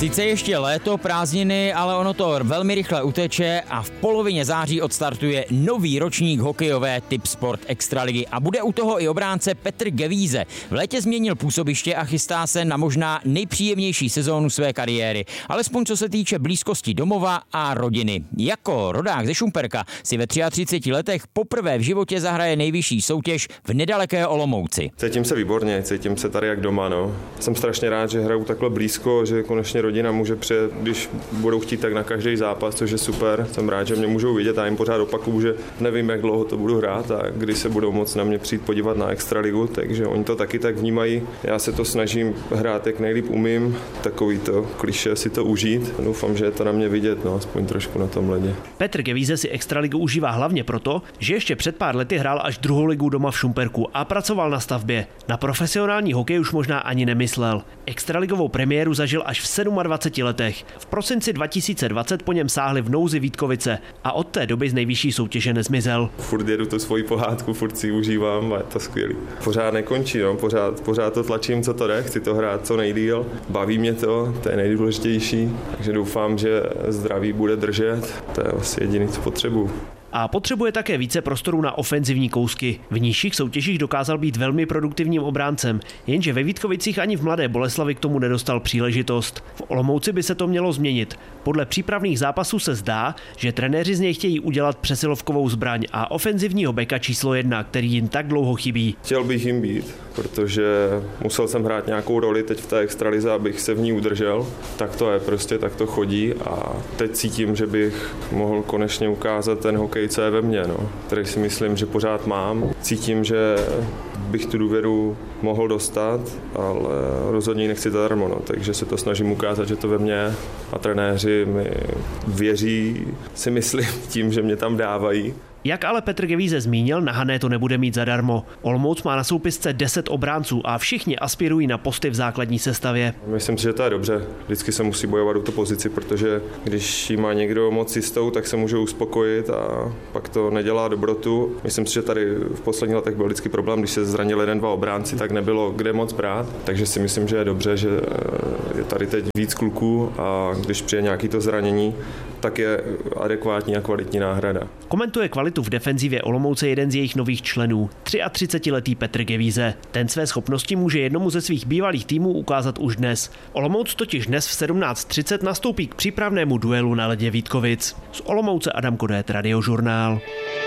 Sice ještě léto, prázdniny, ale ono to velmi rychle uteče a v polovině září odstartuje nový ročník hokejové Tipsport Extraligy a bude u toho i obránce Petr Gevíze. V létě změnil působiště a chystá se na možná nejpříjemnější sezónu své kariéry, alespoň co se týče blízkosti domova a rodiny. Jako rodák ze Šumperka si ve 33 letech poprvé v životě zahraje nejvyšší soutěž v nedaleké Olomouci. Cítím se výborně, cítím se tady jak doma. Jsem strašně rád, že hraju takhle blízko, že konečně rodina může přijet, když budou chtít, tak na každý zápas, což je super. Jsem rád, že mě můžou vidět a jim pořád opakuju, že nevím, jak dlouho to budu hrát a kdy se budou moct na mě přijít podívat na Extraligu, takže oni to taky tak vnímají. Já se to snažím hrát, jak nejlíp umím, takový to klišé si to užít. Doufám, že je to na mě vidět, aspoň trošku na tom ledě. Petr Gevíze si Extraligu užívá hlavně proto, že ještě před pár lety hrál až druhou ligu doma v Šumperku a pracoval na stavbě. Na profesionální hokej už možná ani nemyslel. Extraligovou premiéru zažil až v 27 letech. V prosinci 2020 po něm sáhli v nouzi Vítkovice a od té doby z nejvyšší soutěže nezmizel. Furt jedu tu svoji pohádku, furt si užívám a je to skvělý. Pořád nekončí, pořád to tlačím, co to jde, chci to hrát co nejdýl, baví mě to je nejdůležitější, takže doufám, že zdraví bude držet, to je asi jediné, co potřebuju. A potřebuje také více prostoru na ofenzivní kousky. V nižších soutěžích dokázal být velmi produktivním obráncem, jenže ve Vítkovicích ani v Mladé Boleslavi k tomu nedostal příležitost. V Olomouci by se to mělo změnit. Podle přípravných zápasů se zdá, že trenéři z něj chtějí udělat přesilovkovou zbraň a ofenzivního beka číslo 1, který jim tak dlouho chybí. Chtěl bych jim být, protože musel jsem hrát nějakou roli teď v té extralize, abych se v ní udržel. Tak to je prostě, tak to chodí a teď cítím, že bych mohl konečně ukázat ten hokej, co je ve mně, který si myslím, že pořád mám. Cítím, že bych tu důvěru mohl dostat, ale rozhodně nechci zadarmo, takže se to snažím ukázat, že to ve mně a trenéři mi věří, si myslím, tím, že mě tam dávají. Jak ale Petr Gevíze zmínil, na Hané to nebude mít zadarmo. Olomouc má na soupisce 10 obránců a všichni aspirují na posty v základní sestavě. Myslím si, že to je dobře. Vždycky se musí bojovat o tu pozici, protože když ji má někdo moc jistou, tak se může uspokojit a pak to nedělá dobrotu. Myslím si, že tady v posledních letech byl vždycky problém, když se zranil 1-2 obránci, tak nebylo kde moc brát. Takže si myslím, že je dobře, že je tady teď víc kluků a když přijde nějaký to zranění, tak je adekvátní a kvalitní náhrada. Komentuje kvalitu v defenzivě Olomouce jeden z jejich nových členů, 33letý Petr Gevíze. Ten své schopnosti může jednomu ze svých bývalých týmů ukázat už dnes. Olomouc totiž dnes v 17:30 nastoupí k přípravnému duelu na ledě Vítkovic. Z Olomouce Adam Kodét, Radiožurnál.